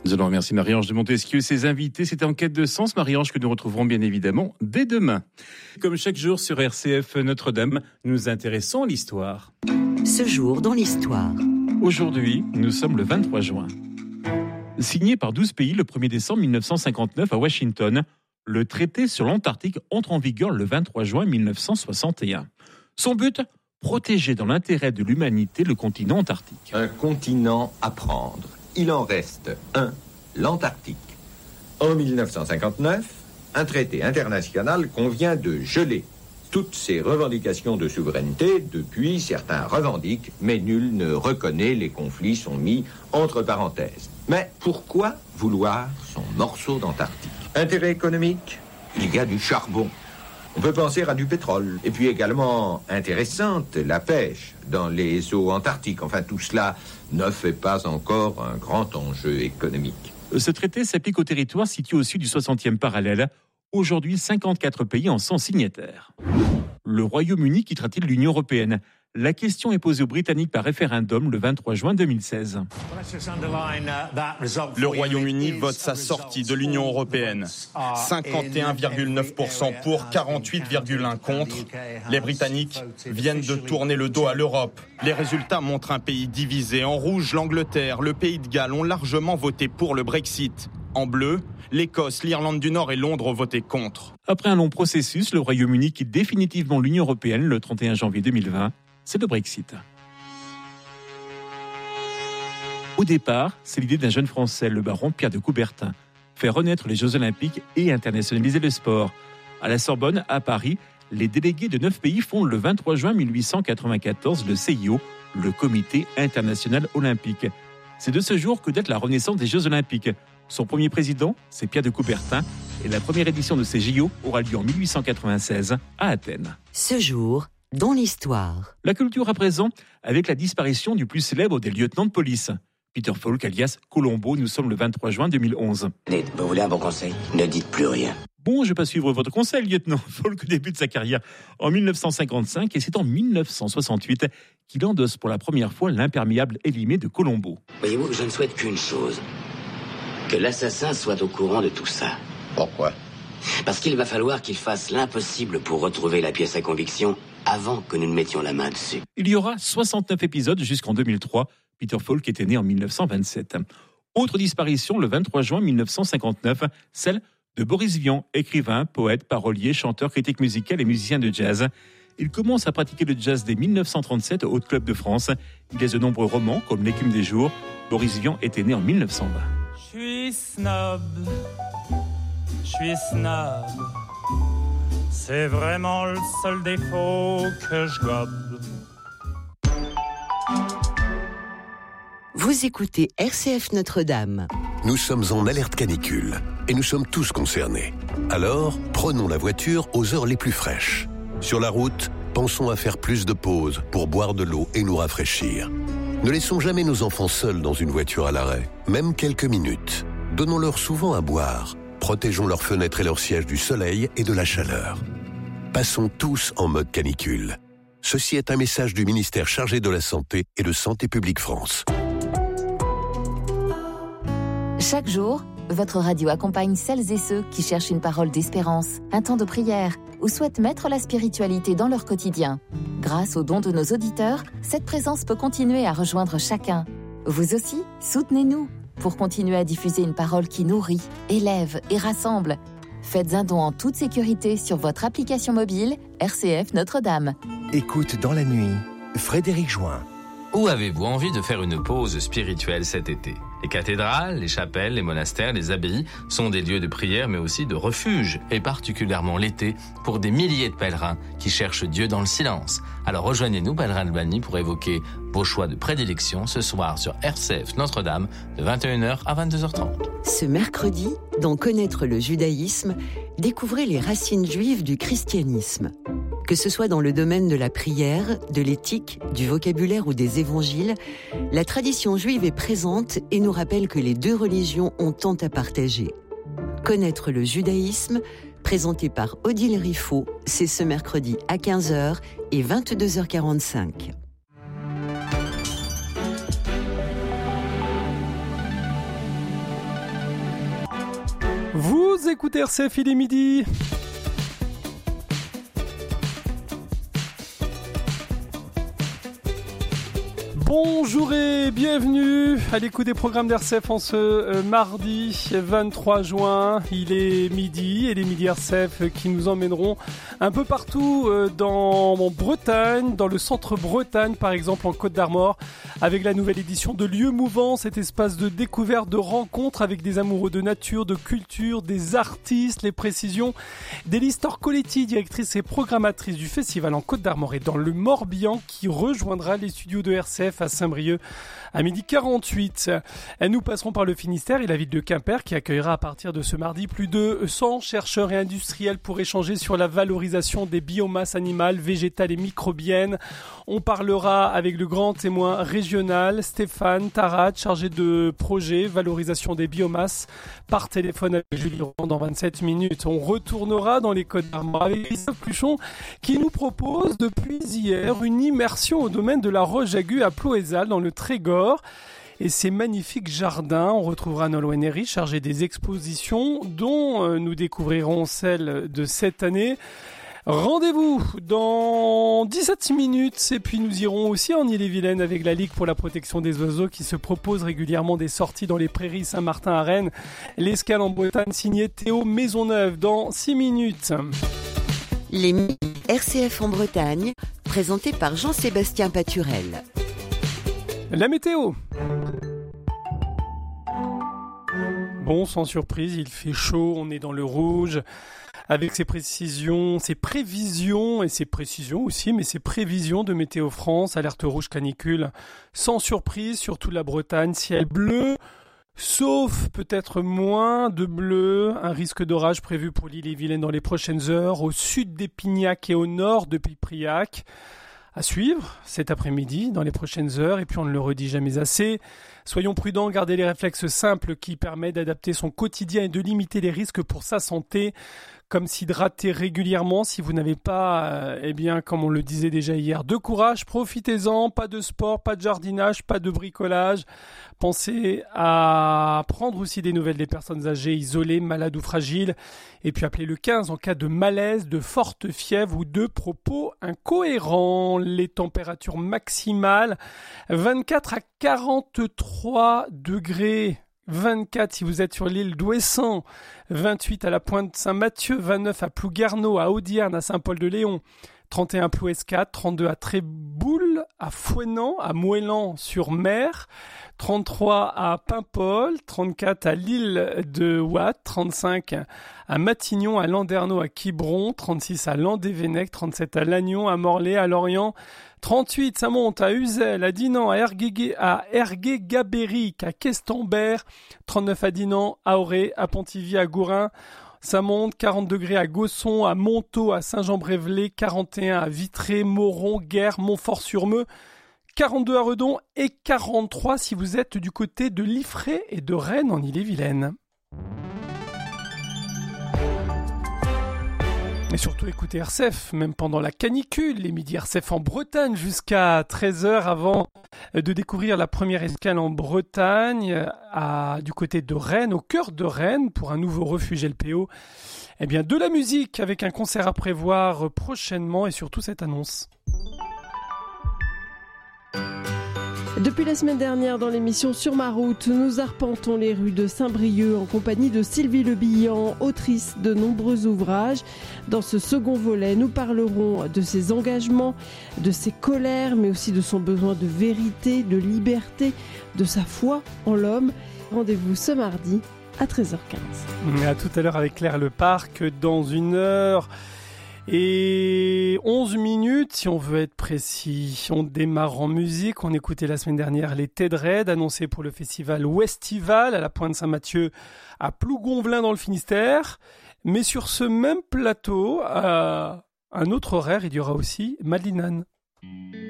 Nous allons remercier Marie-Ange de Montesquieu et ses invités. C'était En quête de sens, Marie-Ange, que nous retrouverons bien évidemment dès demain. Comme chaque jour sur RCF Notre-Dame, nous nous intéressons à l'histoire. Ce jour dans l'histoire. Aujourd'hui, nous sommes le 23 juin. Signé par 12 pays le 1er décembre 1959 à Washington, le traité sur l'Antarctique entre en vigueur le 23 juin 1961. Son but ? Protéger dans l'intérêt de l'humanité le continent antarctique. Un continent à prendre. Il en reste un, l'Antarctique. En 1959, un traité international convient de geler toutes ces revendications de souveraineté. Depuis, certains revendiquent, mais nul ne reconnaît. Les conflits sont mis entre parenthèses. Mais pourquoi vouloir son morceau d'Antarctique ? Intérêt économique ? Il y a du charbon. On peut penser à du pétrole. Et puis également intéressante, la pêche dans les eaux antarctiques. Enfin, tout cela ne fait pas encore un grand enjeu économique. Ce traité s'applique au territoire situé au sud du 60e parallèle. Aujourd'hui, 54 pays en sont signataires. Le Royaume-Uni quittera-t-il l'Union européenne ? La question est posée aux Britanniques par référendum le 23 juin 2016. Le Royaume-Uni vote sa sortie de l'Union européenne. 51,9% pour, 48,1% contre. Les Britanniques viennent de tourner le dos à l'Europe. Les résultats montrent un pays divisé. En rouge, l'Angleterre, le Pays de Galles ont largement voté pour le Brexit. En bleu, l'Écosse, l'Irlande du Nord et Londres ont voté contre. Après un long processus, le Royaume-Uni quitte définitivement l'Union européenne le 31 janvier 2020. C'est le Brexit. Au départ, c'est l'idée d'un jeune Français, le baron Pierre de Coubertin, faire renaître les Jeux Olympiques et internationaliser le sport. À la Sorbonne, à Paris, les délégués de 9 pays fondent le 23 juin 1894 le CIO, le Comité international olympique. C'est de ce jour que date la renaissance des Jeux Olympiques. Son premier président, c'est Pierre de Coubertin, et la première édition de ces JO aura lieu en 1896 à Athènes. Ce jour dans l'histoire. La culture à présent, avec la disparition du plus célèbre des lieutenants de police. Peter Falk, alias Colombo, nous sommes le 23 juin 2011. Dites, vous voulez un bon conseil ? Ne dites plus rien. Bon, je ne vais pas suivre votre conseil, lieutenant. Falk débute sa carrière en 1955 et c'est en 1968 qu'il endosse pour la première fois l'imperméable élimé de Colombo. Voyez-vous, je ne souhaite qu'une chose. Que l'assassin soit au courant de tout ça. Pourquoi ? Parce qu'il va falloir qu'il fasse l'impossible pour retrouver la pièce à conviction avant que nous ne mettions la main dessus. Il y aura 69 épisodes jusqu'en 2003. Peter Falk était né en 1927. Autre disparition le 23 juin 1959, celle de Boris Vian, écrivain, poète, parolier, chanteur, critique musical et musicien de jazz. Il commence à pratiquer le jazz dès 1937 au Haut Club de France. Il laisse de nombreux romans comme L'écume des jours. Boris Vian était né en 1920. Je suis snob. C'est vraiment le seul défaut que je gobe. Vous écoutez RCF Notre-Dame. Nous sommes en alerte canicule et nous sommes tous concernés. Alors, prenons la voiture aux heures les plus fraîches. Sur la route, pensons à faire plus de pauses pour boire de l'eau et nous rafraîchir. Ne laissons jamais nos enfants seuls dans une voiture à l'arrêt, même quelques minutes. Donnons-leur souvent à boire. Protégeons leurs fenêtres et leurs sièges du soleil et de la chaleur. Passons tous en mode canicule. Ceci est un message du ministère chargé de la Santé et de Santé publique France. Chaque jour, votre radio accompagne celles et ceux qui cherchent une parole d'espérance, un temps de prière ou souhaitent mettre la spiritualité dans leur quotidien. Grâce aux dons de nos auditeurs, cette présence peut continuer à rejoindre chacun. Vous aussi, soutenez-nous pour continuer à diffuser une parole qui nourrit, élève et rassemble. Faites un don en toute sécurité sur votre application mobile RCF Notre-Dame. Écoute dans la nuit, Frédéric Join. Où avez-vous envie de faire une pause spirituelle cet été ? Les cathédrales, les chapelles, les monastères, les abbayes sont des lieux de prière mais aussi de refuge, et particulièrement l'été, pour des milliers de pèlerins qui cherchent Dieu dans le silence. Alors rejoignez-nous, pèlerins de Bani, pour évoquer vos choix de prédilection ce soir sur RCF Notre-Dame de 21h à 22h30. Ce mercredi, dans Connaître le judaïsme, découvrez les racines juives du christianisme. Que ce soit dans le domaine de la prière, de l'éthique, du vocabulaire ou des évangiles, la tradition juive est présente et nous rappelle que les deux religions ont tant à partager. Connaître le judaïsme, présenté par Odile Riffaut, c'est ce mercredi à 15h et 22h45. Vous écoutez RCF, il est midi. Bonjour et bienvenue à l'écoute des programmes d'RCF en ce mardi 23 juin. Il est midi et les midis RCF qui nous emmèneront un peu partout dans Bretagne, dans le centre Bretagne par exemple en Côte d'Armor, avec la nouvelle édition de Lieux Mouvants, cet espace de découverte, de rencontre avec des amoureux de nature, de culture, des artistes, les précisions d'Élise Torcoletti, directrice et programmatrice du festival en Côte d'Armor et dans le Morbihan, qui rejoindra les studios de RCF à Saint-Brieuc à 12h48. Nous passerons par le Finistère et la ville de Quimper qui accueillera à partir de ce mardi plus de 100 chercheurs et industriels pour échanger sur la valorisation des biomasses animales, végétales et microbiennes. On parlera avec le grand témoin régional Stéphane Tarat, chargé de projet valorisation des biomasses, par téléphone avec Julie Roland dans 27 minutes. On retournera dans les Côtes d'Armor avec Christophe Pluchon qui nous propose depuis hier une immersion au domaine de la Roche-Agu à Ploëzal dans le Trégor et ses magnifiques jardins. On retrouvera Nolwenn Herry, chargée des expositions dont nous découvrirons celle de cette année. Rendez-vous dans 17 minutes et puis nous irons aussi en Ille-et-Vilaine avec la Ligue pour la protection des oiseaux qui se propose régulièrement des sorties dans les prairies Saint-Martin à Rennes. L'escale en Bretagne signée Théo Maisonneuve dans 6 minutes. Les midis RCF en Bretagne, présentés par Jean-Sébastien Paturel. La météo. Bon, sans surprise, il fait chaud, on est dans le rouge. Avec ses prévisions aussi, mais ses prévisions de Météo France, alerte rouge canicule, sans surprise sur toute la Bretagne, ciel bleu, sauf peut-être moins de bleu, un risque d'orage prévu pour l'Ille-et-Vilaine dans les prochaines heures, au sud d'Épignac et au nord de Pipriac. À suivre cet après-midi, dans les prochaines heures, et puis on ne le redit jamais assez. Soyons prudents, gardez les réflexes simples qui permettent d'adapter son quotidien et de limiter les risques pour sa santé, comme s'hydrater régulièrement si vous n'avez pas, comme on le disait déjà hier, de courage, profitez-en, pas de sport, pas de jardinage, pas de bricolage. Pensez à prendre aussi des nouvelles des personnes âgées, isolées, malades ou fragiles, et puis appelez le 15 en cas de malaise, de forte fièvre ou de propos incohérents. Les températures maximales, 24 à 43 degrés. 24 si vous êtes sur l'île d'Ouessant, 28 à la Pointe Saint-Mathieu, 29 à Plouguerneau, à Audierne, à Saint-Paul-de-Léon, 31 à Plouescat, 32 à Tréboul, à Fouesnant, à Moëlan-sur-Mer, 33 à Paimpol, 34 à l'île de Ouate, 35 à Matignon, à Landerneau, à Quiberon, 36 à Landévennec, 37 à Lannion, à Morlaix, à Lorient, 38, ça monte à Uzel, à Dinan, à Ergué-Gabéric, à Questembert, 39 à Dinan, à Auray, à Pontivy, à Gourin. Ça monte, 40 degrés à Gosson, à Montaut, à Saint-Jean-Brévelay, 41 à Vitré, Moron, Guerre, Montfort-sur-Meux, 42 à Redon et 43 si vous êtes du côté de Liffré et de Rennes en Ille-et-Vilaine. Et surtout écoutez RCF, même pendant la canicule, les midis RCF en Bretagne jusqu'à 13h avant de découvrir la première escale en Bretagne, du côté de Rennes, au cœur de Rennes, pour un nouveau refuge LPO. Eh bien, de la musique avec un concert à prévoir prochainement et surtout cette annonce. Depuis la semaine dernière, dans l'émission Sur ma route, nous arpentons les rues de Saint-Brieuc en compagnie de Sylvie Lebillan, autrice de nombreux ouvrages. Dans ce second volet, nous parlerons de ses engagements, de ses colères, mais aussi de son besoin de vérité, de liberté, de sa foi en l'homme. Rendez-vous ce mardi à 13h15. À tout à l'heure avec Claire Leparc, dans 1h. Et 11 minutes, si on veut être précis. On démarre en musique. On écoutait la semaine dernière les Tédred, annoncés pour le festival Westival à la Pointe Saint-Mathieu, à Plougonvelin dans le Finistère. Mais sur ce même plateau, à un autre horaire, il y aura aussi Madeleine Anne.